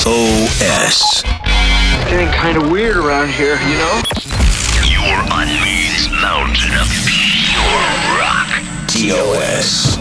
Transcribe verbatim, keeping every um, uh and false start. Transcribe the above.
O S. Getting kind of weird around here, you know? You're on Maine's mountain of pure rock. T O S.